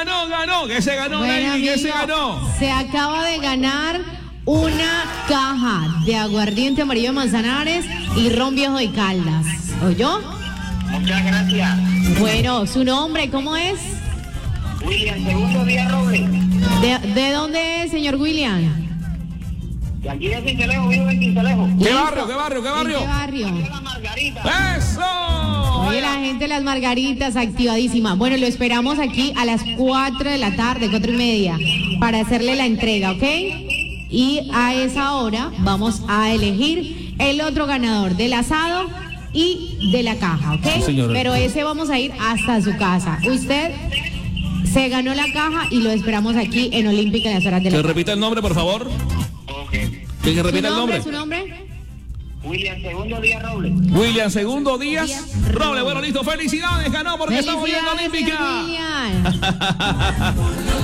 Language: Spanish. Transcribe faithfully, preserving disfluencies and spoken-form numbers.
ganó, ganó. ¿Qué se ganó, Bueno, Lady? ¿Qué amigo, se ganó? se acaba de ganar una caja de aguardiente amarillo de Manzanares y ron viejo de Caldas. ¿Oyó? Muchas gracias. Bueno, ¿su nombre cómo es? William, segundo día Robles. ¿De, de dónde es, señor William? De aquí de Cincelejo, vivo en Cincelejo. ¿Qué ¿Listo? barrio, qué barrio, qué ¿En barrio? qué barrio? La Margarita. ¡Eso! Oye, la gente de las Margaritas activadísima. Bueno, lo esperamos aquí a las cuatro de la tarde, cuatro y media, para hacerle la entrega, ¿ok? Y a esa hora vamos a elegir el otro ganador del asado y de la caja, ¿ok? Sí, señora. Pero ese vamos a ir hasta su casa. Usted se ganó la caja y lo esperamos aquí en Olímpica en las horas de la Que tarde. repita el nombre, por favor. Ok. Que ¿Su repita el nombre, nombre. su nombre? William, segundo día Robles. William Segundo Díaz Díaz Roble. Bueno, listo. Felicidades, ganó porque estamos viendo Felicidades, Olímpica. señor William.